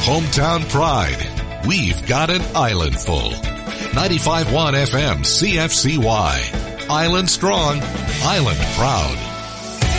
hometown pride. We've got an island full. 95.1 FM CFCY. Island strong, island proud.